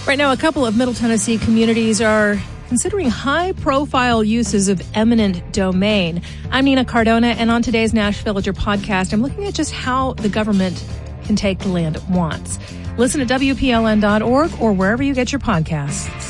Right now, a couple of Middle Tennessee communities are considering high-profile uses of eminent domain. I'm Nina Cardona, and on today's Nash Villager podcast, I'm looking at just how the government can take the land it wants. Listen at WPLN.org or wherever you get your podcasts.